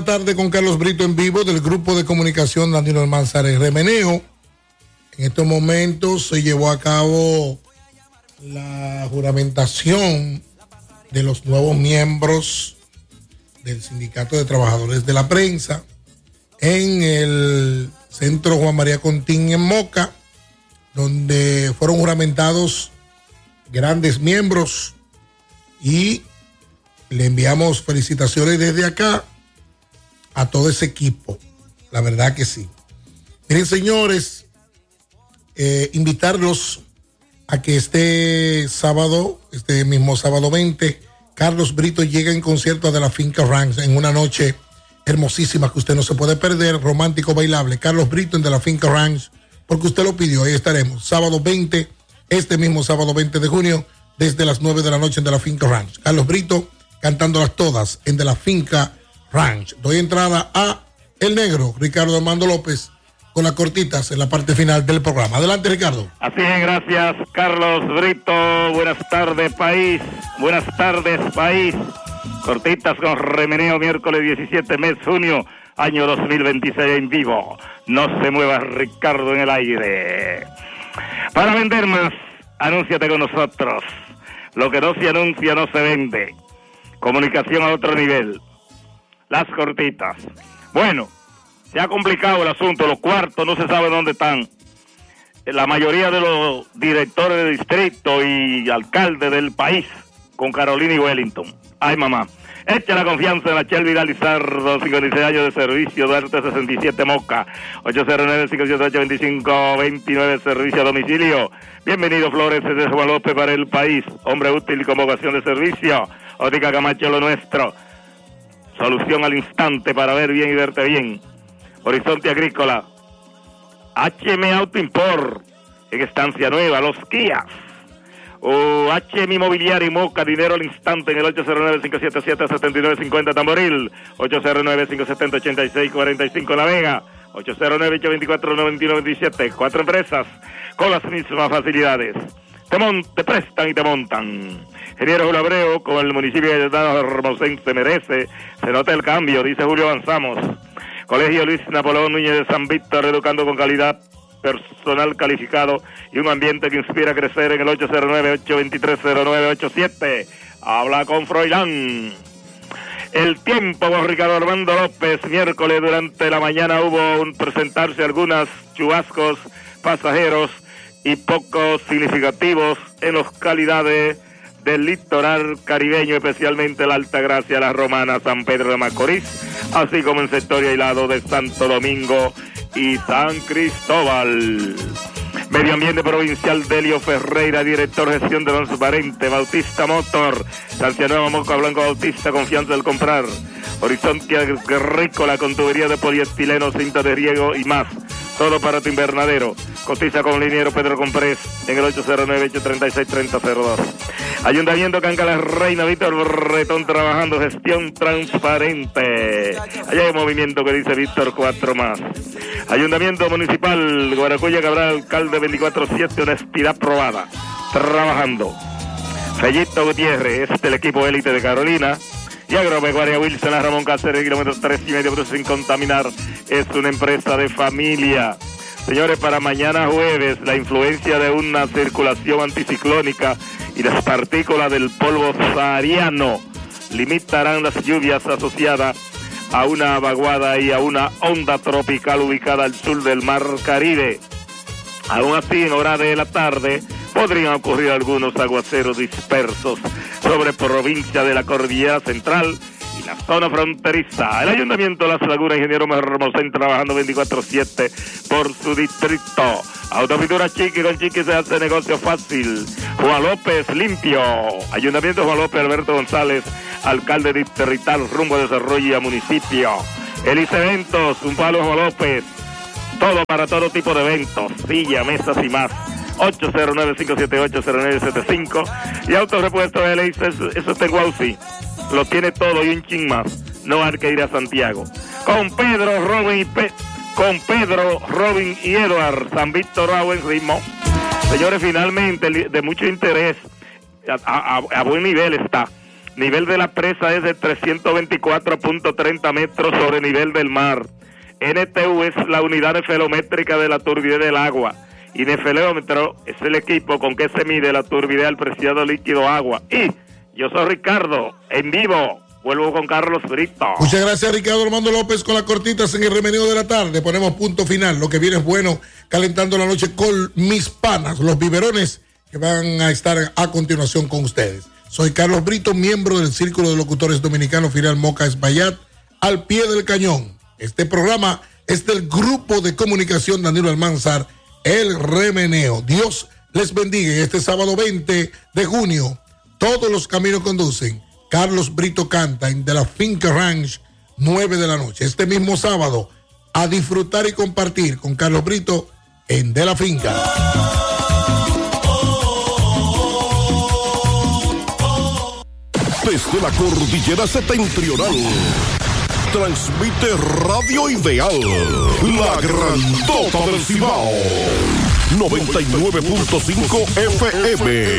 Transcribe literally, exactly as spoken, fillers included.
tarde con Carlos Brito en vivo del Grupo de Comunicación Danilo Almanzar Remeneo. En estos momentos se llevó a cabo la juramentación de los nuevos miembros del Sindicato de Trabajadores de la Prensa en el Centro Juan María Contín en Moca, donde fueron juramentados grandes miembros y le enviamos felicitaciones desde acá a todo ese equipo. La verdad que sí. Miren, señores, eh, invitarlos a que este sábado, este mismo sábado veinte, Carlos Brito llega en concierto a De La Finca Ranch en una noche hermosísima que usted no se puede perder, romántico, bailable. Carlos Brito en De La Finca Ranch, porque usted lo pidió. Ahí estaremos, sábado veinte, este mismo sábado veinte de junio, desde las nueve de la noche en De La Finca Ranch. Carlos Brito cantándolas todas en De La Finca Ranch. Doy entrada a El Negro, Ricardo Armando López, con las cortitas en la parte final del programa. Adelante, Ricardo. Así es, gracias, Carlos Brito. Buenas tardes, país. Buenas tardes, país. Cortitas con Remeneo, miércoles diecisiete, mes junio, año dos mil veintiséis, en vivo. No se mueva, Ricardo, en el aire. Para vender más, anúnciate con nosotros. Lo que no se anuncia no se vende. Comunicación a otro nivel. Las cortitas. Bueno, se ha complicado el asunto. Los cuartos no se sabe dónde están. La mayoría de los directores de distrito y alcaldes del país con Carolina y Wellington. Ay, mamá. Echa la confianza en la Shelby Lizardo, cincuenta y seis años de servicio, Duarte sesenta y siete Moca, ocho cero nueve, cinco siete ocho, dos cinco dos nueve, servicio a domicilio. Bienvenido, Flores, de Juan López para el país, hombre útil y con vocación de servicio. Óptica Camacho, lo nuestro. Solución al instante para ver bien y verte bien. Horizonte Agrícola. H M Auto Import, en Estancia Nueva, Los Kías. O H M Inmobiliaria y Moca, dinero al instante en el ocho cero nueve, cinco siete siete, siete nueve cinco cero Tamboril, ocho cero nueve, cinco siete cero, ocho seis cuatro cinco La Vega, ocho cero nueve, ocho dos cuatro, nueve uno nueve siete, cuatro empresas con las mismas facilidades. Te, mon te prestan y te montan. Ingeniero Julio Abreu, con el municipio de Hermosén se merece, se nota el cambio, dice Julio, avanzamos. Colegio Luis Napoleón Núñez de San Víctor, educando con calidad, personal calificado y un ambiente que inspira a crecer, en el ocho cero nueve, ocho dos tres, cero nueve ocho siete. Habla con Froilán. El tiempo con Ricardo Armando López. Miércoles durante la mañana hubo un presentarse algunos chubascos pasajeros y pocos significativos en localidades del litoral caribeño, especialmente la Altagracia, La Romana, San Pedro de Macorís, así como en sector aislado de Santo Domingo y San Cristóbal. Medio Ambiente Provincial, Delio Ferreira, director de gestión de transparente, Bautista Motor, Sancia Nueva, Moca Blanco Bautista, confianza del comprar. Horizonte Agrícola, con tubería de poliestileno, cinta de riego y más. Todo para tu invernadero. Cotiza con Liniero Pedro Comprés en el ocho cero nueve, ocho tres seis, tres cero cero dos. Ayuntamiento Canca La Reina, Víctor Bretón trabajando, gestión transparente. Allá hay un movimiento que dice Víctor cuatro más. Ayuntamiento Municipal, Guaracuya Cabral, alcalde veinticuatro siete, honestidad probada. Trabajando. Fellito Gutiérrez, este es el equipo élite de Carolina. Y Agropecuaria Wilson, a Ramón Cáceres, kilómetros tres y medio, pero sin contaminar. Es una empresa de familia. Señores, para mañana jueves, la influencia de una circulación anticiclónica y las partículas del polvo sahariano limitarán las lluvias asociadas a una vaguada y a una onda tropical ubicada al sur del Mar Caribe. Aún así, en hora de la tarde, podrían ocurrir algunos aguaceros dispersos sobre provincia de la Cordillera Central y la zona fronteriza. El Ayuntamiento de Las Lagunas, ingeniero Hermosén, trabajando veinticuatro siete por su distrito. Autopintura Chiqui, con Chiqui se hace negocio fácil. Juan López, limpio. Ayuntamiento Juan López, Alberto González, alcalde distrital, rumbo a desarrollo y a municipio. Elise Eventos, un palo Juan López. Todo para todo tipo de eventos, silla, mesas y más. ocho cero nueve, cinco siete ocho, cero nueve siete cinco. Y Autorepuesto L I C, eso, eso está en Guausi. Lo tiene todo y un chin más. No hay que ir a Santiago. Con Pedro, Robin y Pe con Pedro, Robin y Edward, San Víctor a buen ritmo. Señores, finalmente, de mucho interés, a, a, a buen nivel está. Nivel de la presa es de trescientos veinticuatro punto treinta metros sobre nivel del mar. N T U es la unidad nefelométrica de la turbidez del agua. Y nefelómetro es el equipo con que se mide la turbidez al preciado líquido agua. Y yo soy Ricardo, en vivo. Vuelvo con Carlos Brito. Muchas gracias, Ricardo Armando López, con las cortitas en el remeneo de la tarde. Ponemos punto final. Lo que viene es bueno, calentando la noche con mis panas, los biberones que van a estar a continuación con ustedes. Soy Carlos Brito, miembro del Círculo de Locutores Dominicanos, filial Moca Espaillat, al pie del cañón. Este programa es del Grupo de Comunicación Danilo Almanzar, El Remeneo. Dios les bendiga. Este sábado veinte de junio, todos los caminos conducen. Carlos Brito canta en De la Finca Ranch, nueve de la noche. Este mismo sábado, a disfrutar y compartir con Carlos Brito en De la Finca. Desde la cordillera septentrional, transmite Radio Ideal, la grandota del Cibao, noventa y nueve punto cinco F M.